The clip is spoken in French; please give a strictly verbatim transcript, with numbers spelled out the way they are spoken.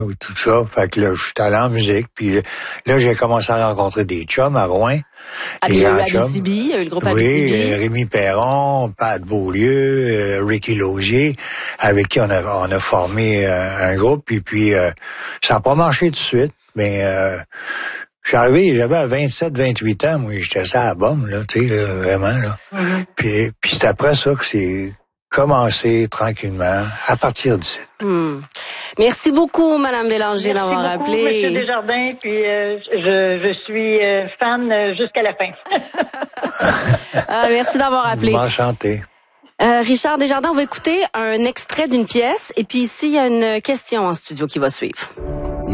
ou tout ça. Fait que là, je suis allé en musique. Puis là, j'ai commencé à rencontrer des chums à Rouen. Ah, il y a eu Abitibi, il y a eu le groupe Abitibi. Oui, Rémi Perron, Pat Beaulieu, euh, Ricky Laugier, avec qui on a, on a formé euh, un groupe. Puis, puis euh, ça n'a pas marché tout de suite, mais euh, je suis arrivé, j'avais vingt-sept, vingt-huit ans, moi, j'étais ça à la bombe, là, tu sais, là, vraiment, là. Mm-hmm. Puis, puis c'est après ça que c'est commencé tranquillement, à partir d'ici. Mm. Merci beaucoup, Madame Bélanger, d'avoir appelé. Merci beaucoup, M. Desjardins, puis euh, je, je suis euh, fan jusqu'à la fin. ah, merci d'avoir appelé. Enchanté. Euh, Richard Desjardins, on va écouter un extrait d'une pièce, et puis ici, il y a une question en studio qui va suivre.